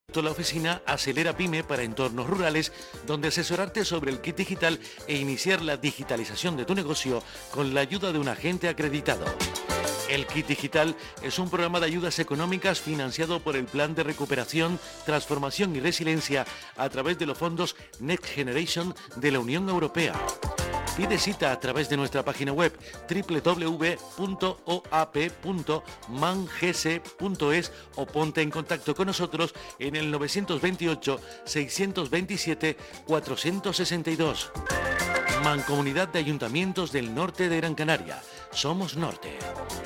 La oficina Acelera Pyme para entornos rurales, donde asesorarte sobre el kit digital e iniciar la digitalización de tu negocio con la ayuda de un agente acreditado. El Kit Digital es un programa de ayudas económicas financiado por el Plan de Recuperación, Transformación y Resiliencia a través de los fondos Next Generation de la Unión Europea. Pide cita a través de nuestra página web www.oap.mangese.es o ponte en contacto con nosotros en el 928 627 462. Mancomunidad de Ayuntamientos del Norte de Gran Canaria. Somos Norte.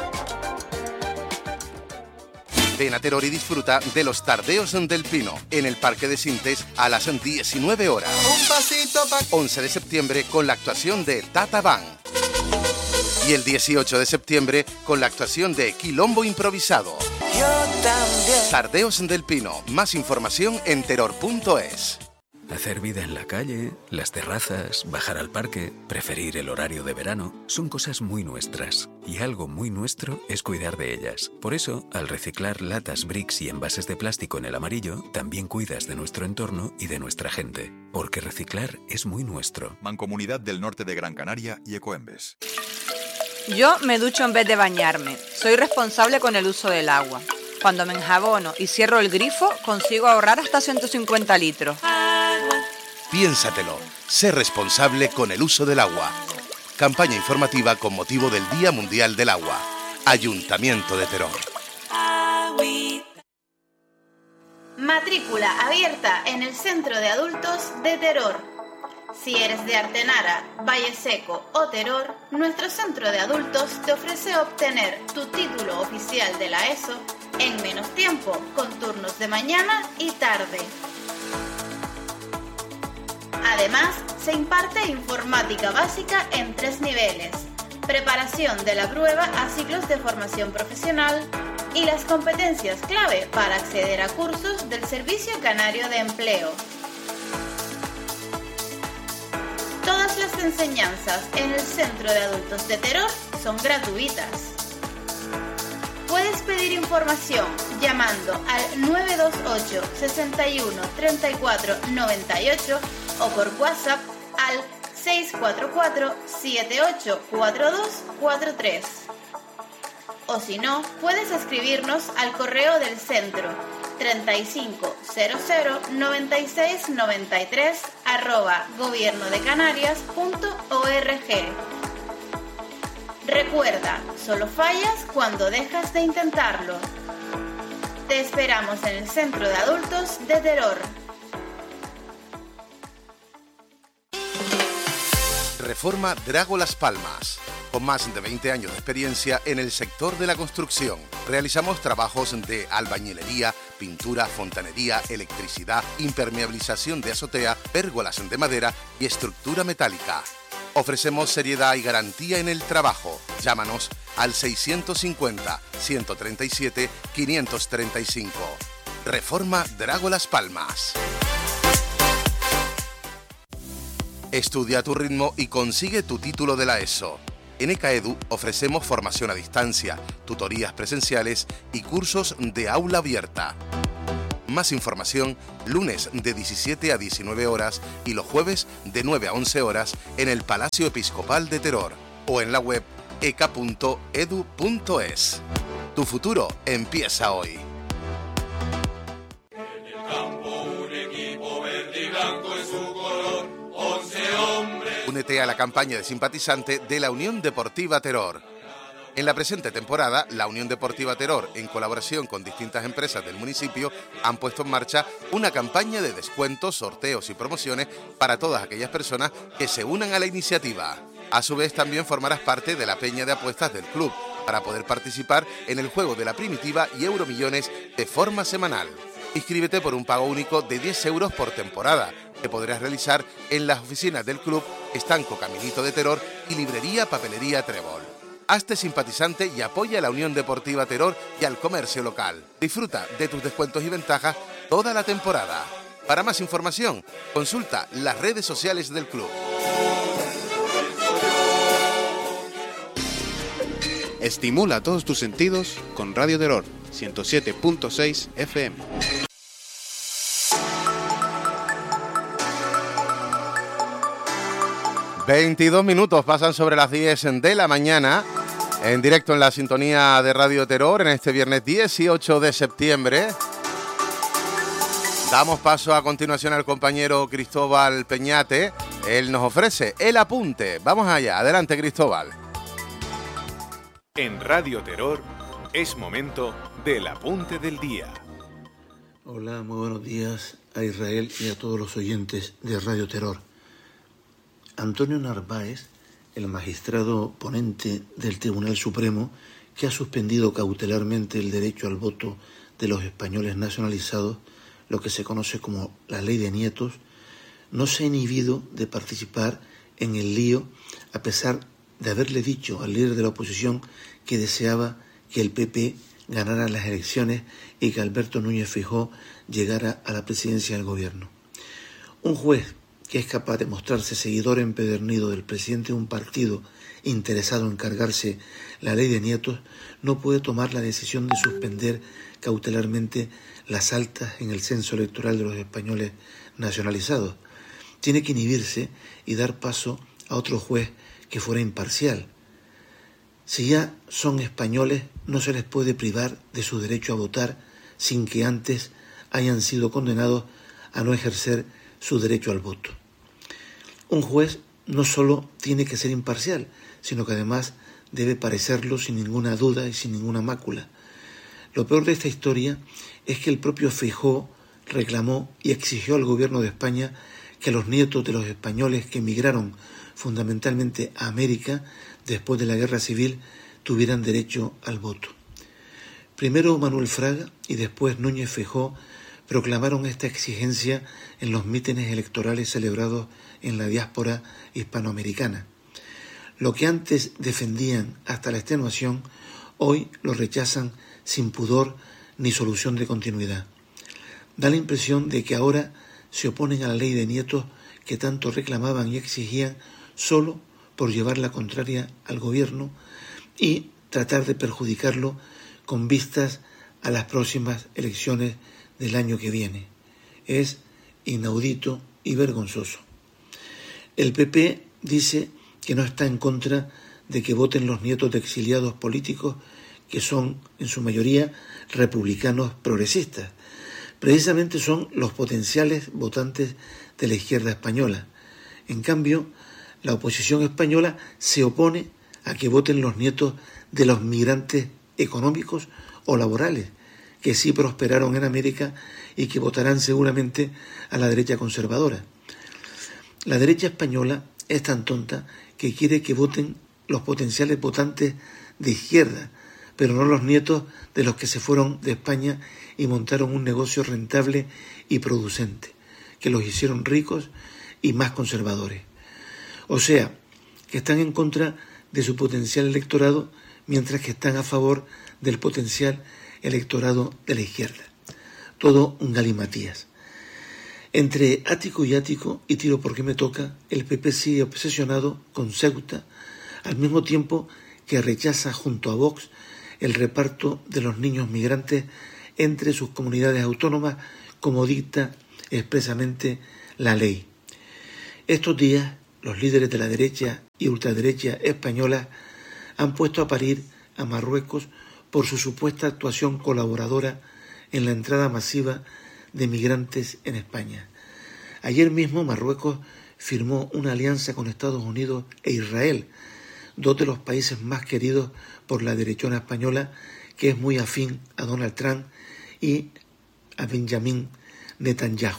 Ven a Teror y disfruta de los Tardeos del Pino en el Parque de Sintes a las 19 horas. 11 de septiembre con la actuación de Tata Van. Y el 18 de septiembre con la actuación de Quilombo Improvisado. Tardeos del Pino. Más información en terror.es. Hacer vida en la calle, las terrazas, bajar al parque, preferir el horario de verano, son cosas muy nuestras. Y algo muy nuestro es cuidar de ellas. Por eso, al reciclar latas, bricks y envases de plástico en el amarillo, también cuidas de nuestro entorno y de nuestra gente. Porque reciclar es muy nuestro. Mancomunidad del Norte de Gran Canaria y Ecoembes. Yo me ducho en vez de bañarme. Soy responsable con el uso del agua. Cuando me enjabono y cierro el grifo, consigo ahorrar hasta 150 litros. Piénsatelo. Sé responsable con el uso del agua. Campaña informativa con motivo del Día Mundial del Agua. Ayuntamiento de Teror. Matrícula abierta en el Centro de Adultos de Teror. Si eres de Artenara, Valle Seco o Teror, nuestro Centro de Adultos te ofrece obtener tu título oficial de la ESO en menos tiempo, con turnos de mañana y tarde. Además, se imparte informática básica en 3 niveles, preparación de la prueba a ciclos de formación profesional y las competencias clave para acceder a cursos del Servicio Canario de Empleo. Todas las enseñanzas en el Centro de Adultos de Teror son gratuitas. Puedes pedir información llamando al 928 61 34 98 o por WhatsApp al 644 784243. O si no, puedes escribirnos al correo del centro 35009693@gobiernodecanarias.org. Recuerda, solo fallas cuando dejas de intentarlo. Te esperamos en el Centro de Adultos de Teror. Reforma Drago Las Palmas. Con más de 20 años de experiencia en el sector de la construcción, realizamos trabajos de albañilería, pintura, fontanería, electricidad, impermeabilización de azotea, pérgolas de madera y estructura metálica. Ofrecemos seriedad y garantía en el trabajo. Llámanos al 650-137-535. Reforma Drago Las Palmas. Estudia a tu ritmo y consigue tu título de la ESO. En ECAEDU ofrecemos formación a distancia, tutorías presenciales y cursos de aula abierta. Más información, lunes de 17 a 19 horas y los jueves de 9 a 11 horas en el Palacio Episcopal de Teror o en la web eca.edu.es. Tu futuro empieza hoy. En el campo un equipo verde y blanco en su color, 11 hombres. Únete a la campaña de simpatizante de la Unión Deportiva Teror. En la presente temporada, la Unión Deportiva Teror, en colaboración con distintas empresas del municipio, han puesto en marcha una campaña de descuentos, sorteos y promociones para todas aquellas personas que se unan a la iniciativa. A su vez, también formarás parte de la peña de apuestas del club para poder participar en el juego de la primitiva y Euromillones de forma semanal. Inscríbete por un pago único de 10 euros por temporada, que podrás realizar en las oficinas del club Estanco Caminito de Teror y Librería Papelería Trébol. Hazte simpatizante y apoya a la Unión Deportiva Teror y al comercio local. Disfruta de tus descuentos y ventajas toda la temporada. Para más información, consulta las redes sociales del club. Estimula todos tus sentidos con Radio Teror 107.6 FM. 22 minutos pasan sobre las 10 de la mañana, en directo en la sintonía de Radio Terror, en este viernes 18 de septiembre. Damos paso a continuación al compañero Cristóbal Peñate. Él nos ofrece el apunte. Vamos allá, adelante Cristóbal. En Radio Terror es momento del apunte del día. Hola, muy buenos días a Israel y a todos los oyentes de Radio Terror. Antonio Narváez, el magistrado ponente del Tribunal Supremo, que ha suspendido cautelarmente el derecho al voto de los españoles nacionalizados, lo que se conoce como la ley de nietos, no se ha inhibido de participar en el lío, a pesar de haberle dicho al líder de la oposición que deseaba que el PP ganara las elecciones y que Alberto Núñez Feijóo llegara a la presidencia del gobierno. Un juez que es capaz de mostrarse seguidor empedernido del presidente de un partido interesado en cargarse la ley de nietos, no puede tomar la decisión de suspender cautelarmente las altas en el censo electoral de los españoles nacionalizados. Tiene que inhibirse y dar paso a otro juez que fuera imparcial. Si ya son españoles, no se les puede privar de su derecho a votar sin que antes hayan sido condenados a no ejercer su derecho al voto. Un juez no solo tiene que ser imparcial, sino que además debe parecerlo sin ninguna duda y sin ninguna mácula. Lo peor de esta historia es que el propio Feijóo reclamó y exigió al gobierno de España que los nietos de los españoles que emigraron fundamentalmente a América después de la Guerra Civil tuvieran derecho al voto. Primero Manuel Fraga y después Núñez Feijóo proclamaron esta exigencia en los mítines electorales celebrados en la diáspora hispanoamericana. Lo que antes defendían hasta la extenuación, hoy lo rechazan sin pudor ni solución de continuidad. Da la impresión de que ahora se oponen a la ley de nietos que tanto reclamaban y exigían solo por llevar la contraria al gobierno y tratar de perjudicarlo con vistas a las próximas elecciones del año que viene. Es inaudito y vergonzoso. El PP dice que no está en contra de que voten los nietos de exiliados políticos que son, en su mayoría, republicanos progresistas. Precisamente son los potenciales votantes de la izquierda española. En cambio, la oposición española se opone a que voten los nietos de los migrantes económicos o laborales, que sí prosperaron en América y que votarán seguramente a la derecha conservadora. La derecha española es tan tonta que quiere que voten los potenciales votantes de izquierda, pero no los nietos de los que se fueron de España y montaron un negocio rentable y producente, que los hicieron ricos y más conservadores. O sea, que están en contra de su potencial electorado, mientras que están a favor del potencial electorado de la izquierda. Todo un galimatías. Entre ático y ático, y tiro porque me toca, el PP sigue obsesionado con Ceuta, al mismo tiempo que rechaza junto a Vox el reparto de los niños migrantes entre sus comunidades autónomas, como dicta expresamente la ley. Estos días, los líderes de la derecha y ultraderecha española han puesto a parir a Marruecos por su supuesta actuación colaboradora en la entrada masiva de migrantes en España. Ayer mismo Marruecos firmó una alianza con Estados Unidos e Israel, dos de los países más queridos por la derechona española, que es muy afín a Donald Trump y a Benjamin Netanyahu.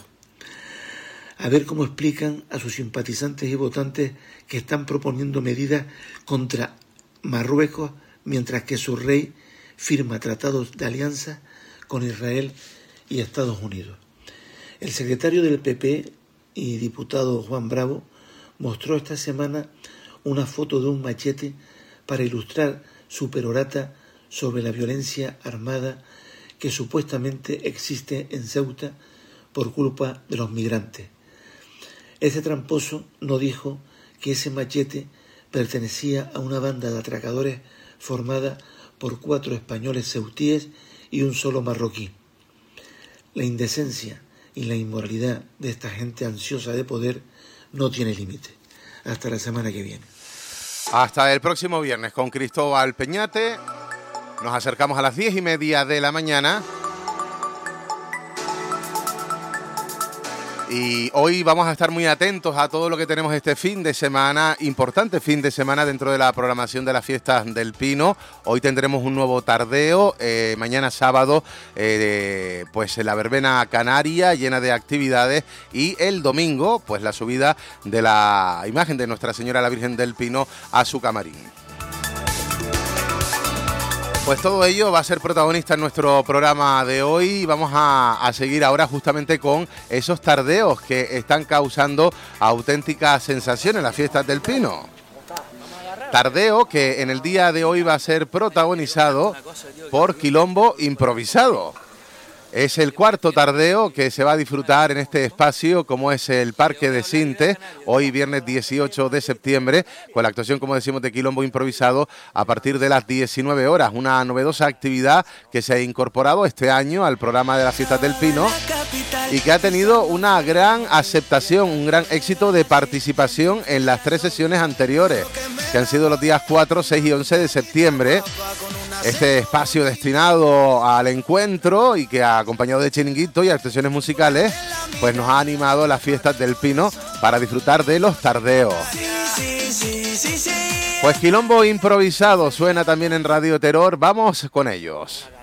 A ver cómo explican a sus simpatizantes y votantes que están proponiendo medidas contra Marruecos mientras que su rey firma tratados de alianza con Israel y Estados Unidos. El secretario del PP y diputado Juan Bravo mostró esta semana una foto de un machete para ilustrar su perorata sobre la violencia armada que supuestamente existe en Ceuta por culpa de los migrantes. Ese tramposo no dijo que ese machete pertenecía a una banda de atracadores formada por 4 españoles ceutíes y un solo marroquí. La indecencia y la inmoralidad de esta gente ansiosa de poder no tiene límite. Hasta la semana que viene. Hasta el próximo viernes con Cristóbal Peñate. Nos acercamos a las 10:30 de la mañana. Y hoy vamos a estar muy atentos a todo lo que tenemos este fin de semana, importante fin de semana dentro de la programación de las fiestas del Pino. Hoy tendremos un nuevo tardeo, mañana sábado pues la verbena canaria llena de actividades y el domingo pues la subida de la imagen de Nuestra Señora la Virgen del Pino a su camarín. Pues todo ello va a ser protagonista en nuestro programa de hoy. Vamos a seguir ahora justamente con esos tardeos que están causando auténticas sensaciones en las fiestas del Pino. Tardeo que en el día de hoy va a ser protagonizado por Quilombo Improvisado. Es el cuarto tardeo que se va a disfrutar en este espacio, como es el Parque de Sinte, hoy viernes 18 de septiembre, con la actuación, como decimos, de Quilombo Improvisado a partir de las 19 horas. Una novedosa actividad que se ha incorporado este año al programa de las fiestas del Pino y que ha tenido una gran aceptación, un gran éxito de participación en las 3 sesiones anteriores, que han sido los días 4, 6 y 11 de septiembre. Este espacio destinado al encuentro y que acompañado de chiringuito y actuaciones musicales, pues nos ha animado a las fiestas del Pino para disfrutar de los tardeos. Pues Quilombo Improvisado suena también en Radio Terror, vamos con ellos.